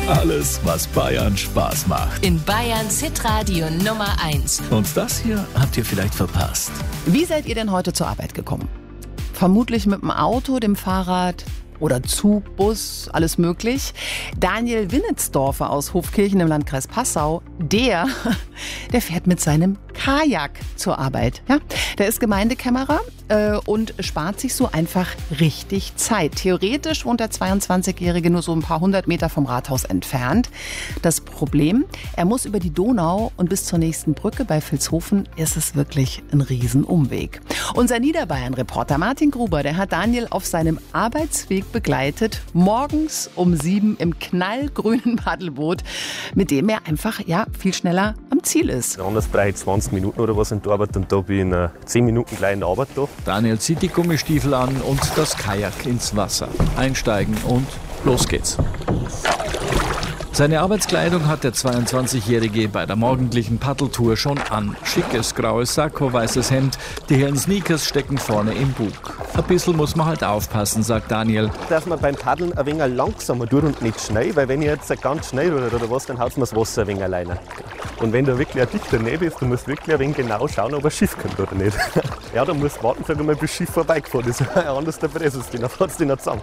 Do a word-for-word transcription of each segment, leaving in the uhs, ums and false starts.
Alles, was Bayern Spaß macht. In Bayerns Hitradio Nummer eins. Und das hier habt ihr vielleicht verpasst. Wie seid ihr denn heute zur Arbeit gekommen? Vermutlich mit dem Auto, dem Fahrrad oder Zug, Bus, alles möglich. Daniel Winnetsdorfer aus Hofkirchen im Landkreis Passau, der, der fährt mit seinem Kajak zur Arbeit. Ja? Der ist Gemeindekämmerer äh, und spart sich so einfach richtig Zeit. Theoretisch wohnt der zweiundzwanzigjährige nur so ein paar hundert Meter vom Rathaus entfernt. Das Problem, er muss über die Donau und bis zur nächsten Brücke bei Vilshofen ist es wirklich ein Riesenumweg. Unser Niederbayern-Reporter Martin Gruber, der hat Daniel auf seinem Arbeitsweg begleitet, morgens um sieben im knallgrünen Paddelboot, mit dem er einfach ja viel schneller am Ziel ist. Anders brauche ich zwanzig Minuten oder was in der Arbeit und da bin ich in zehn Minuten gleich in der Arbeit da. Daniel zieht die Gummistiefel an und das Kajak ins Wasser. Einsteigen und los geht's. Seine Arbeitskleidung hat der zweiundzwanzigjährige bei der morgendlichen Paddeltour schon an. Schickes graues Sakko, weißes Hemd, die hellen Sneakers stecken vorne im Bug. Ein bisschen muss man halt aufpassen, sagt Daniel. Dass man beim Paddeln ein wenig langsamer tut und nicht schnell, weil wenn ich jetzt ganz schnell oder, oder was, dann haut mir das Wasser ein wenig alleine. Und wenn du wirklich ein dichter Nebel ist, du musst wirklich ein wenig genau schauen, ob ein Schiff kommt oder nicht. Ja, du musst warten, sag mal, bis das Schiff vorbeigefahren ist. Anders der Pressest, dann fährt es dich nicht zusammen.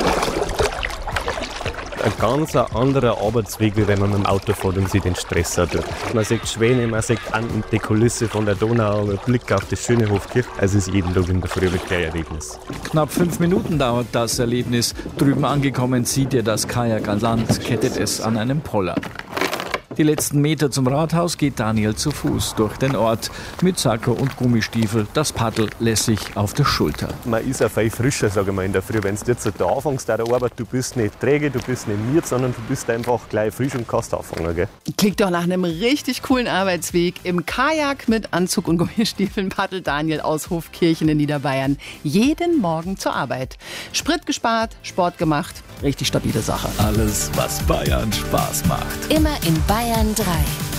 Ein ganz anderer Arbeitsweg, wie wenn man mit dem Auto fährt und sich den Stress hat. Man sieht Schwäne, man sieht an die Kulisse von der Donau, einen Blick auf das schöne Hofkirch. Also es ist jeden Tag in der Früh wirklich ein Erlebnis. Knapp fünf Minuten dauert das Erlebnis. Drüben angekommen zieht ihr das Kajak an Land, kettet es an einem Poller. Die letzten Meter zum Rathaus geht Daniel zu Fuß durch den Ort. Mit Sakko und Gummistiefel, das Paddel lässig auf der Schulter. Man ist auch viel frischer, sage ich mal, in der Früh. Wenn du jetzt da anfängst, der Arbeit, du bist nicht träge, du bist nicht miert, sondern du bist einfach gleich frisch und kannst anfangen. Gell? Klingt doch nach einem richtig coolen Arbeitsweg. Im Kajak mit Anzug und Gummistiefeln paddelt Daniel aus Hofkirchen in Niederbayern jeden Morgen zur Arbeit. Sprit gespart, Sport gemacht, richtig stabile Sache. Alles, was Bayern Spaß macht. Immer in Bayern drei.